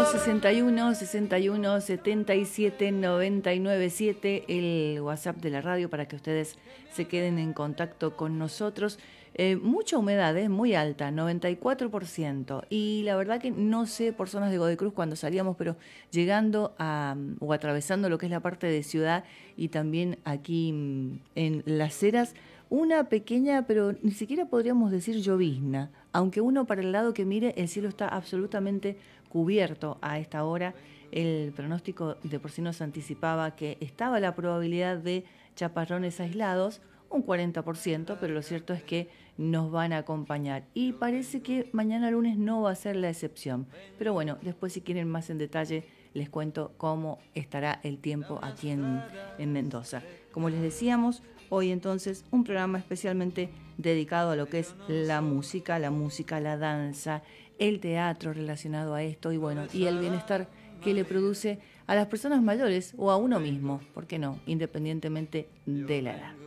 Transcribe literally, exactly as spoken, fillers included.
sesenta y uno, sesenta y uno, setenta y siete, noventa y nueve siete, el WhatsApp de la radio para que ustedes se queden en contacto con nosotros. Eh, mucha humedad, es eh, muy alta, noventa y cuatro por ciento. Y la verdad que no sé por zonas de Godoy Cruz cuando salíamos, pero llegando a, o atravesando lo que es la parte de ciudad y también aquí en Las Heras, una pequeña, pero ni siquiera podríamos decir llovizna, aunque uno para el lado que mire, el cielo está absolutamente cubierto a esta hora. El pronóstico de por sí nos anticipaba que estaba la probabilidad de chaparrones aislados, un cuarenta por ciento, pero lo cierto es que nos van a acompañar. Y parece que mañana lunes no va a ser la excepción. Pero bueno, después si quieren más en detalle, les cuento cómo estará el tiempo aquí en, en Mendoza. Como les decíamos, hoy entonces un programa especialmente dedicado a lo que es la música, la música, la danza, el teatro relacionado a esto y bueno, y el bienestar que le produce a las personas mayores o a uno mismo, ¿por qué no? Independientemente de la edad.